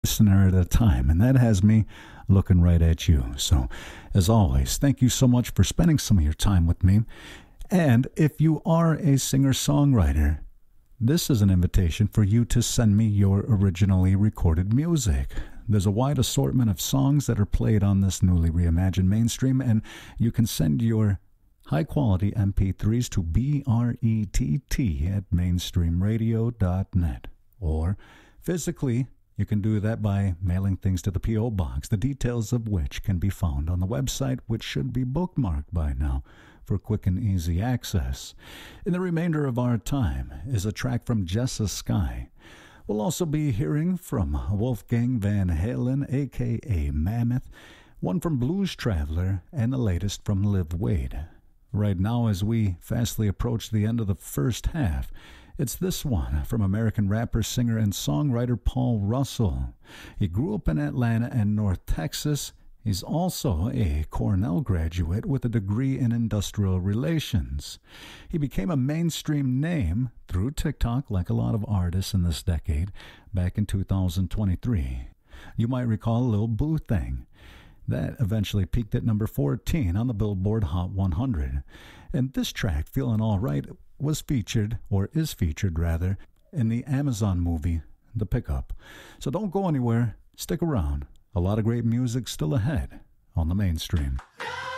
listener at a time, and that has me looking right at you. So, as always, thank you so much for spending some of your time with me. And if you are a singer-songwriter, this is an invitation for you to send me your originally recorded music. There's a wide assortment of songs that are played on this newly reimagined mainstream, and you can send your high-quality MP3s to brett@mainstreamradio.net. Or physically, you can do that by mailing things to the P.O. Box, the details of which can be found on the website, which should be bookmarked by now for quick and easy access. In the remainder of our time is a track from Jessa Sky. We'll also be hearing from Wolfgang Van Halen, a.k.a. Mammoth, one from Blues Traveler, and the latest from Liv Wade. Right now, as we fastly approach the end of the first half, it's this one from American rapper, singer, and songwriter Paul Russell. He grew up in Atlanta and North Texas. He's also a Cornell graduate with a degree in industrial relations. He became a mainstream name through TikTok, like a lot of artists in this decade, back in 2023. You might recall Lil Boo Thing. That eventually peaked at number 14 on the Billboard Hot 100. And this track, Feeling Alright, was featured, or is featured rather, in the Amazon movie, The Pickup. So don't go anywhere. Stick around. A lot of great music still ahead on the mainstream.